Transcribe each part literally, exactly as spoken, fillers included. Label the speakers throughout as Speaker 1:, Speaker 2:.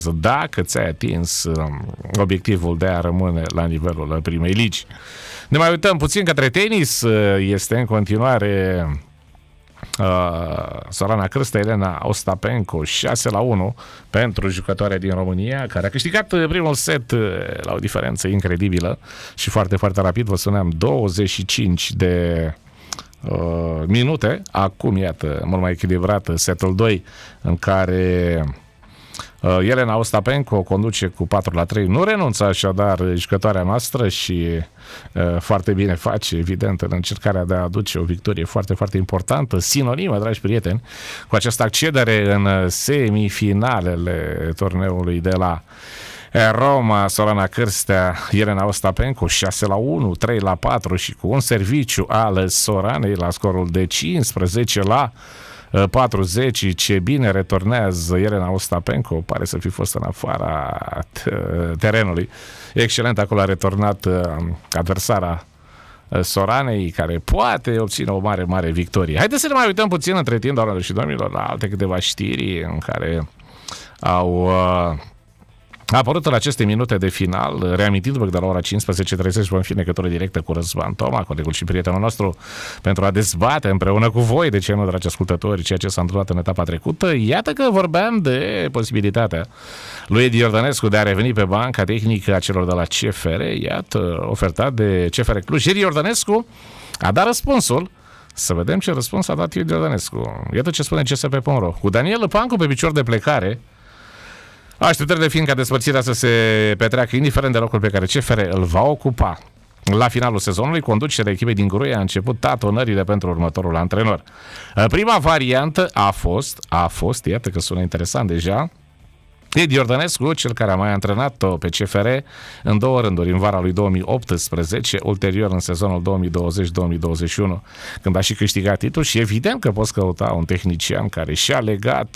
Speaker 1: dacă ți-ai atins obiectivul de a rămâne la nivelul primei ligi. Ne mai uităm puțin către tenis. Este în continuare uh, Sorana Cârstă, Elena Ostapenko, șase la unu pentru jucătoarea din România, care a câștigat primul set la o diferență incredibilă și foarte, foarte rapid. Vă spuneam, douăzeci și cinci de uh, minute. Acum, iată, mult mai echilibrat setul doi, în care Uh, Elena Ostapenko conduce cu patru la trei. Nu renunță așadar jucătoarea noastră și uh, foarte bine face, evident, în încercarea de a aduce o victorie foarte, foarte importantă, sinonimă, dragi prieteni, cu această accedere în semifinalele turneului de la Roma. Sorana Cârstea, Elena Ostapenko, șase la unu, trei la patru și cu un serviciu al Soranei la scorul de cincisprezece la patruzeci. Ce bine returnează Elena Ostapenko, pare să fi fost în afara terenului. Excelent acolo a returnat adversara Soranei, care poate obține o mare, mare victorie. Haideți să ne mai uităm puțin între timp, doamnelor și domnilor, la alte câteva știri în care au a apărut în aceste minute de final, reamintindu-vă că de la ora cincisprezece și treizeci vom fi în legătură directă cu Răzvan Toma, colegul și prietenul nostru, pentru a dezbate împreună cu voi, de ce nu, dragi ascultători, ceea ce s-a întâmplat în etapa trecută. Iată că vorbeam de posibilitatea lui Edi Iordănescu de a reveni pe banca tehnică a celor de la C F R. Iată, ofertat de C F R Cluj. Edi Iordănescu a dat răspunsul. Să vedem ce răspuns a dat Edi Iordănescu. Iată ce spune C S P punct ro. Cu Daniel Pancu pe picior de plecare, așteptările fiind ca despărțirea să se petreacă indiferent de locul pe care C F R îl va ocupa la finalul sezonului, conducerea echipei din Gruia a început tatonările pentru următorul antrenor. Prima variantă a fost, a fost, iată că sună interesant deja, Edi Iordănescu, cel care a mai antrenat-o pe C F R în două rânduri, în vara lui două mii optsprezece, ulterior în sezonul două mii douăzeci două mii douăzeci și unu, când a și câștigat titlul. Și evident că poți căuta un tehnician care și-a legat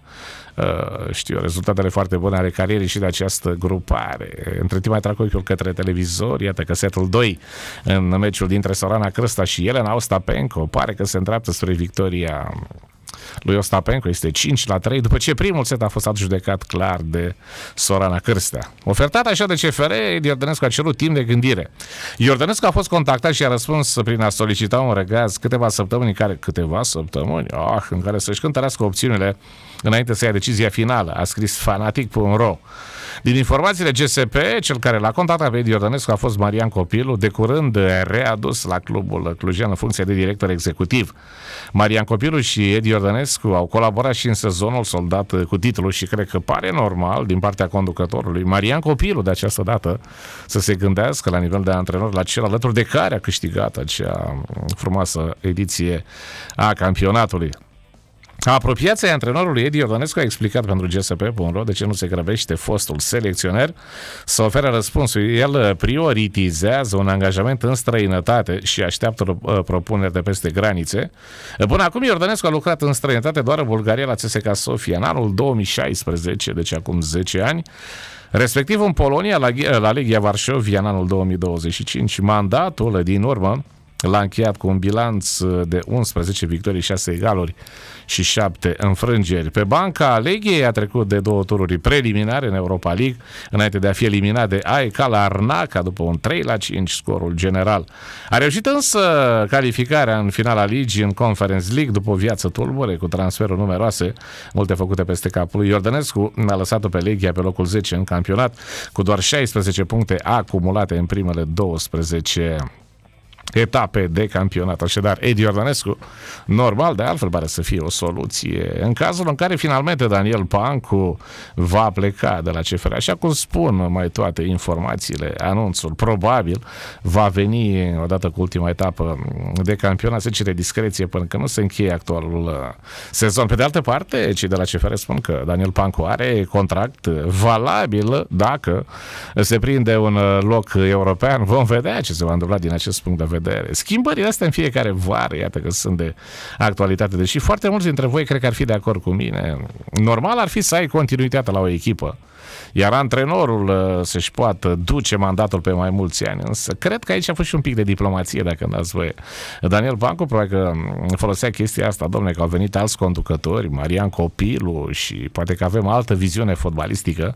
Speaker 1: Uh, știu, rezultatele foarte bune ale carierei și de această grupare. Între timp mai trag ochiul către televizor. Iată că setul doi în meciul dintre Sorana Cârstă și Elena Ostapenko pare că se îndreaptă spre victoria lui Ostapenko. Este cinci la trei, după ce primul set a fost adjudecat clar de Sorana Cârstea. Ofertat așa de C F R, Edi Iordănescu a cerut timp de gândire. Iordănescu a fost contactat și a răspuns prin a solicita un regaz câteva săptămâni în care, câteva săptămâni, ah, în care să-și cântărească opțiunile înainte să ia decizia finală, a scris fanatic punct ro. Din informațiile G S P, cel care l-a contactat pe Edi Iordănescu a fost Marian Copilu, de curând readus la clubul clujean în funcție de director executiv. Marian Copilu și Edi Iordănescu au colaborat și în sezonul soldat cu titlul și cred că pare normal din partea conducătorului Marian Copilu de această dată să se gândească la nivel de antrenor la cel alături de care a câștigat acea frumoasă ediție a campionatului. Apropiația antrenorului Edi Iordănescu a explicat pentru G S P punct ro de ce nu se grăbește fostul selecționer să ofere răspunsul. El prioritizează un angajament în străinătate și așteaptă propuneri de peste granițe. Până acum Iordănescu a lucrat în străinătate doar în Bulgaria la C S K A Sofia în anul două mii șaisprezece, deci acum zece ani, respectiv în Polonia la, la Legia Varșovia în anul două mii douăzeci și cinci. Mandatul din urmă l-a încheiat cu un bilanț de unsprezece victorii, șase egaluri și șapte înfrângeri. Pe banca Leghiei a trecut de două tururi preliminare în Europa League, înainte de a fi eliminat de A E K Larnaca după un trei la cinci scorul general. A reușit însă calificarea în finala ligii în Conference League după o viață tulbure cu transferuri numeroase, multe făcute peste capul lui Iordănescu. A lăsat-o pe Leghia pe locul zece în campionat, cu doar șaisprezece puncte acumulate în primele douăsprezece etape de campionat. Așadar, Edi Iordănescu, normal, de altfel pare să fie o soluție în cazul în care finalmente Daniel Pancu va pleca de la C F R. Așa cum spun mai toate informațiile, anunțul probabil va veni odată cu ultima etapă de campionat. Se cere discreție până că nu se încheie actualul sezon. Pe de altă parte, cei de la C F R spun că Daniel Pancu are contract valabil dacă se prinde un loc european. Vom vedea ce se va întâmpla din acest punct de vedere. Schimbările astea în fiecare vară, iată că sunt de actualitate, deși foarte mulți dintre voi cred că ar fi de acord cu mine. Normal ar fi să ai continuitate la o echipă, iar antrenorul să-și poată duce mandatul pe mai mulți ani. Însă cred că aici a fost și un pic de diplomație, dacă n-ați voie. Daniel Pancu probabil că folosea chestia asta, domnule, că au venit alți conducători, Marian Copilu, și poate că avem altă viziune fotbalistică